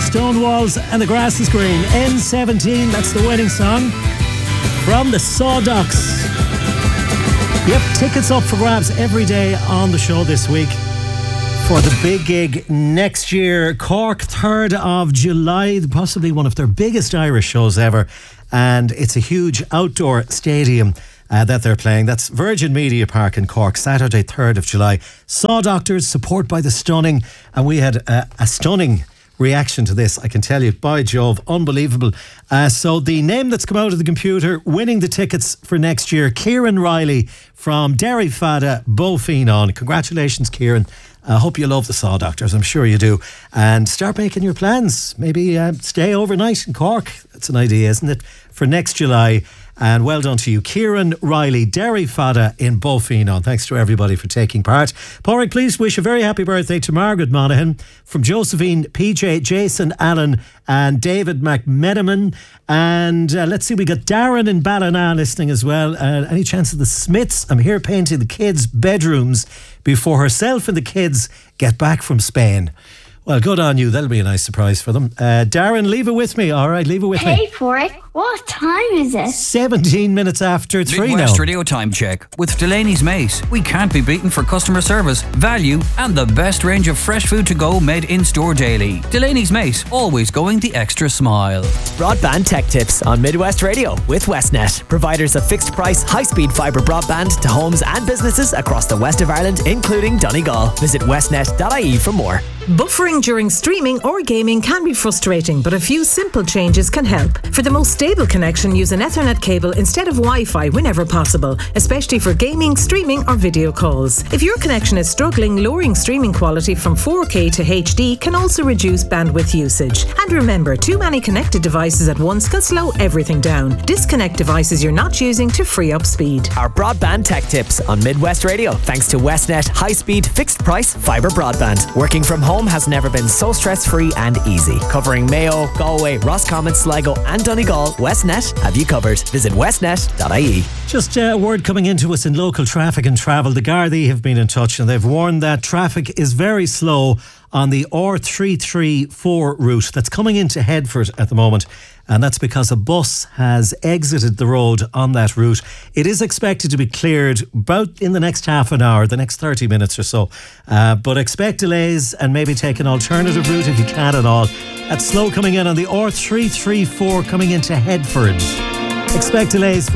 Stone Walls and the Grass is Green. N17, that's the winning song from the Sawducks. Yep, tickets up for grabs every day on the show this week for the big gig next year. Cork, 3rd of July, possibly one of their biggest Irish shows ever. And it's a huge outdoor stadium that they're playing. That's Virgin Media Park in Cork, Saturday, 3rd of July. Saw Doctors, support by the Stunning. And we had a stunning reaction to this, I can tell you. By Jove, unbelievable. So the name that's come out of the computer, winning the tickets for next year, Kieran Riley from Derry Fada, Beaufinon. Congratulations, Kieran. I hope you love the Saw Doctors. I'm sure you do. And start making your plans. Maybe stay overnight in Cork. That's an idea, isn't it? For next July. And well done to you, Kieran Riley, Derry Fada in Beaufinon. Thanks to everybody for taking part. Pádraig, please wish a very happy birthday to Margaret Monaghan from Josephine, PJ, Jason, Allen and David McMenamin. And let's see, we got Darren in Ballina listening as well. Any chance of the Smiths? I'm here painting the kids' bedrooms before herself and the kids get back from Spain. Well, good on you. That'll be a nice surprise for them. Darren, leave it with me. All right, leave it with me. Hey, Pádraig, what time is it? 17 minutes after 3 Midwest now. Radio Time Check with Delaney's Mace. We can't be beaten for customer service, value and the best range of fresh food to go made in store daily. Delaney's Mace, always going the extra smile. Broadband tech tips on Midwest Radio with Westnet, providers of fixed price, high-speed fibre broadband to homes and businesses across the west of Ireland, including Donegal. Visit westnet.ie for more. Buffering during streaming or gaming can be frustrating, but a few simple changes can help. For the most stable connection, use an Ethernet cable instead of Wi-Fi whenever possible, especially for gaming, streaming or video calls. If your connection is struggling, lowering streaming quality from 4K to HD can also reduce bandwidth usage. And remember, too many connected devices at once can slow everything down. Disconnect devices you're not using to free up speed. Our broadband tech tips on Midwest Radio, thanks to Westnet high-speed, fixed-price fibre broadband. Working from home has never been so stress-free and easy. Covering Mayo, Galway, Roscommon, Sligo and Donegal, Westnet have you covered. Visit westnet.ie. Just a word coming into us in local traffic and travel. The Gardaí have been in touch and they've warned that traffic is very slow on the R334 route that's coming into Headford at the moment. And that's because a bus has exited the road on that route. It is expected to be cleared about in the next half an hour, the next 30 minutes or so. But expect delays and maybe take an alternative route if you can at all. That's slow coming in on the R334 coming into Headford. Expect delays.